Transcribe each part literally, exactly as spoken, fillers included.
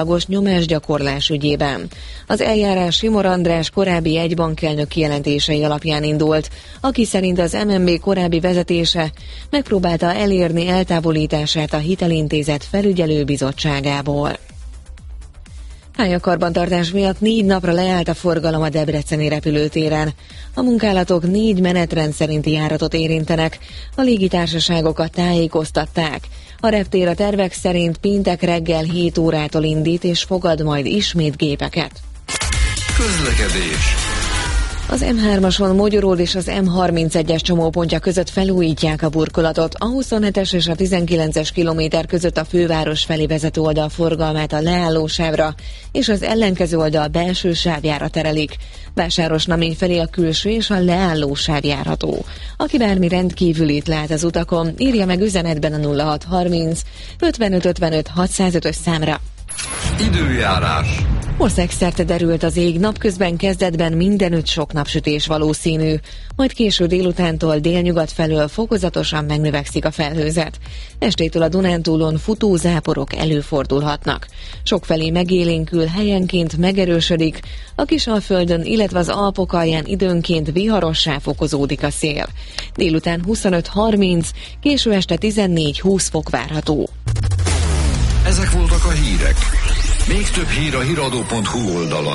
nyomásgyakorlás ügyében. Az eljárás Simor András korábbi jegybankelnök kijelentései alapján indult, aki szerint az em en bé korábbi vezetése megpróbálta elérni eltávolítását a hitelintézet felügyelőbizottságából. Pályakarbantartás miatt négy napra leállt a forgalom a debreceni repülőtéren. A munkálatok négy menetrend szerinti járatot érintenek, a légitársaságokat tájékoztatták. A reptér a tervek szerint péntek reggel hét órától indít és fogad majd ismét gépeket. Közlekedés. Az em hármason Mogyorón és az em harmincegyes csomópontja között felújítják a burkolatot. A huszonhetes és a tizenkilences kilométer között a főváros felé vezető oldal forgalmát a leállósávra és az ellenkező oldal belső sávjára terelik. Vásárosnamény felé a külső és a leállósáv járható. Aki bármi rendkívülit lát az utakon, írja meg üzenetben a nulla hat harminc ötvenöt ötvenöt hatszázötös számra. Időjárás. Országszerte derült az ég, napközben kezdetben mindenütt sok napsütés valószínű, majd késő délutántól délnyugat felől fokozatosan megnövekszik a felhőzet. Estétől a Dunántúlon futó záporok előfordulhatnak. Sokfelé megélénkül, helyenként megerősödik, a Kisalföldön, illetve az Alpok alján időnként viharossá fokozódik a szél. Délután huszonöt harminc, késő este tizennégy húsz fok várható. Ezek voltak a hírek. Még több hír a híradó pont hu oldalon.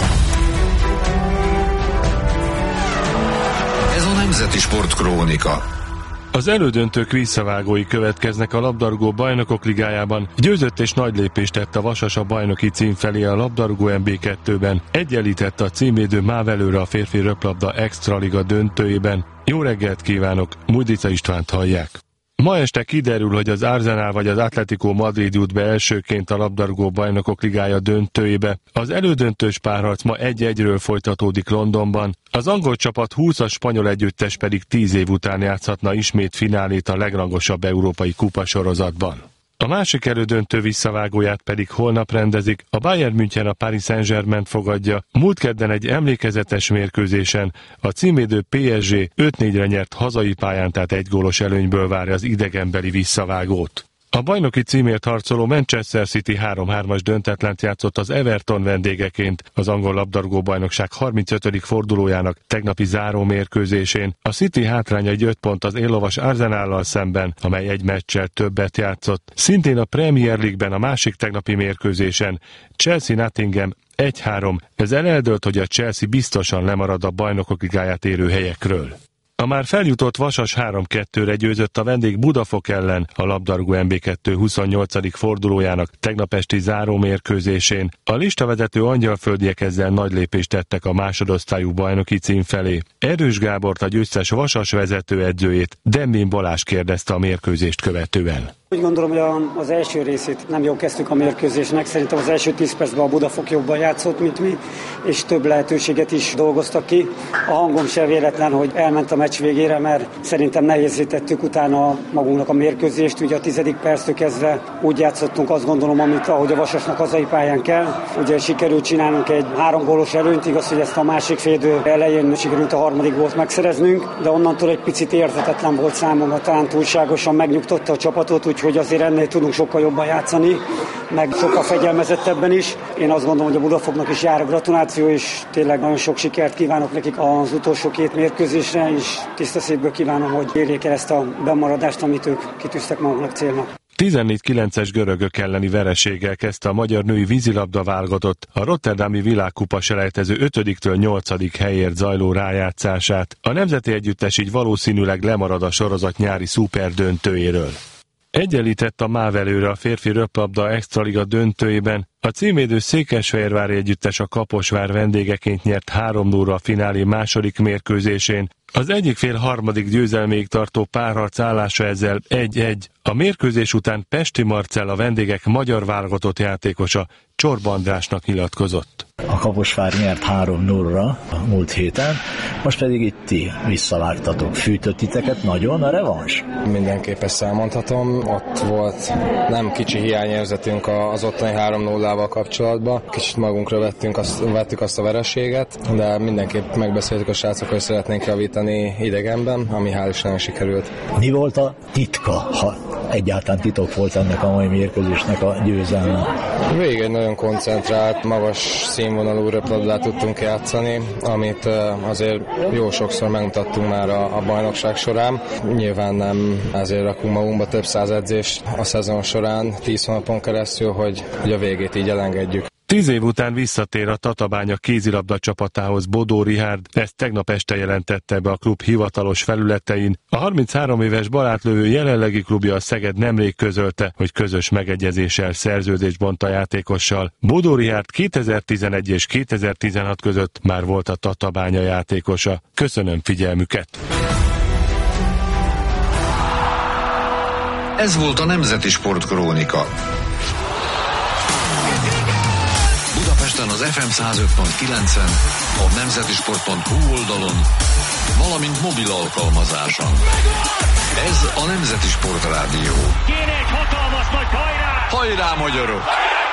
Ez a Nemzeti Sportkrónika. Az elődöntők visszavágói következnek a labdarúgó bajnokok ligájában. Győzött és nagy lépést tett a Vasas a bajnoki cím felé a labdarúgó em bé kettőben. Egyenlítette a címvédő Mávelőre a férfi röplabda extraliga döntőjében. Jó reggelt kívánok, Mújdica Istvánt hallják. Ma este kiderül, hogy az Arsenal vagy az Atlético Madrid jut be elsőként a labdarúgó bajnokok ligája döntőjébe. Az elődöntős párharc ma egy-egyről folytatódik Londonban. Az angol csapat húsz, a spanyol együttes pedig tíz év után játszhatna ismét finálét a legrangosabb európai kupasorozatban. A másik elődöntő visszavágóját pedig holnap rendezik, a Bayern München a Paris Saint-Germaint fogadja. Múlt kedden egy emlékezetes mérkőzésen a címvédő pé es gé öt négyre nyert hazai pályán, tehát egy gólos előnyből várja az idegenbeli visszavágót. A bajnoki címért harcoló Manchester City három-hármas döntetlent játszott az Everton vendégeként az angol labdarúgó bajnokság harmincötödik fordulójának tegnapi záró mérkőzésén. A City hátránya egy öt pont az éllovas Arsenallal szemben, amely egy meccsel többet játszott. Szintén a Premier League-ben a másik tegnapi mérkőzésen Chelsea Nottingham egy három, ezzel eldőlt, hogy a Chelsea biztosan lemarad a bajnokok ligáját érő helyekről. A már feljutott Vasas három kettőre győzött a vendég Budafok ellen a labdarúgó em bé kettő huszonnyolcadik fordulójának tegnap esti záró mérkőzésén. A listavezető angyalföldiek ezzel nagy lépést tettek a másodosztályú bajnoki cím felé. Erős Gábort, a győztes Vasas vezetőedzőjét, Dembin Balázs kérdezte a mérkőzést követően. Úgy gondolom, hogy az első részét nem jól kezdtük a mérkőzésnek. Szerintem az első tíz percben a Budafok jobban játszott, mint mi, és több lehetőséget is dolgoztak ki. A hangom sem véletlen, hogy elment a meccs végére, mert szerintem nehézítettük utána magunknak a mérkőzést. Ugye a tizedik perctől kezdve úgy játszottunk, azt gondolom, amit ahogy a Vasasnak hazai pályán kell. Ugye sikerült csinálnunk egy három gólos előnyt, igaz, hogy ezt a másik félidő elején sikerült a harmadik gólt megszereznünk, de onnantól egy picit érthetetlen volt számomra, talán túlságosan megnyugtatta a csapatot, úgyhogy azért ennél tudunk sokkal jobban játszani, meg sokkal fegyelmezettebben is. Én azt gondolom, hogy a Budafoknak is jár a gratuláció, és tényleg nagyon sok sikert kívánok nekik az utolsó két mérkőzésre, és tiszta szívből kívánom, hogy érjék el ezt a bemaradást, amit ők kitűztek maguknak célnak. tizennégy kilences görögök elleni vereséggel kezdte a magyar női vízilabda válogatott a rotterdami világkupa selejtező ötödiktől nyolcadik helyért zajló rájátszását. A nemzeti együttes így valószínűleg lemarad a sorozat nyári szuperdöntőjéről. Egyenlített a Mávelőre a férfi röplabda extraliga döntőjében. A címvédő Székesfehérvári együttes a Kaposvár vendégeként nyert három nulla a finálé második mérkőzésén. Az egyik fél harmadik győzelméig tartó párharc állása ezzel egy egy. A mérkőzés után Pesti Marcell, a vendégek magyar válogatott játékosa, Csorba Andrásnak nyilatkozott. A Kaposvár nyert három nulla a múlt héten, most pedig itt ti visszavártatok. Fűtött titeket nagyon a revans? Mindenképp ezt elmondhatom. Ott volt nem kicsi hiányérzetünk az ottani három nullával kapcsolatban. Kicsit magunkra vettünk azt, vettük azt a vereséget, de mindenképp megbeszéltük a srácokkal, hogy szeretnénk javítani idegenben, ami hál' Istennek sikerült. Mi volt a titka, ha egyáltalán titok volt ennek a mai mérkőzésnek a győzelme? Végig egy nagyon koncentrált, magas színvonalú röplabdát tudtunk játszani, amit azért jó sokszor megmutattunk már a, a bajnokság során. Nyilván nem azért rakunk magunkba több száz edzést a szezon során, tíz hónapon keresztül, hogy, hogy a végét így elengedjük. Tíz év után visszatér a Tatabánya kézilabda csapatához Bodó Richárd, ezt tegnap este jelentette be a klub hivatalos felületein. A harminchárom éves barátlövő jelenlegi klubja a Szeged nemrég közölte, hogy közös megegyezéssel szerződést bont a játékossal. Bodó Richárd kétezer-tizenegy és kétezer-tizenhat között már volt a Tatabánya játékosa. Köszönöm figyelmüket! Ez volt a Nemzeti Sportkrónika. Budapesten az ef em száz öt pont kilencen, a nemzetisport pont hu oldalon, valamint mobil alkalmazáson. Ez a Nemzeti Sport Rádió. Kéne egy hatalmas nagy hajrá! Hajrá, magyarok!